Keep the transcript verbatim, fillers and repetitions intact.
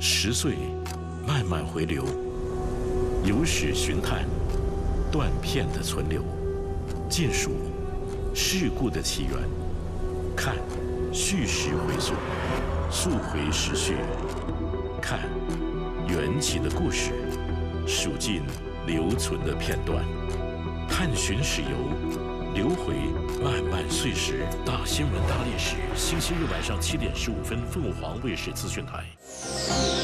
十岁慢慢回流，有史寻探，断片的存留，尽数事故的起源，看叙事回溯，溯回时序，看缘起的故事，数尽留存的片段，探寻史游，流回漫漫岁时。大新闻大历史，星期日晚上七点十五分，凤凰卫视资讯台。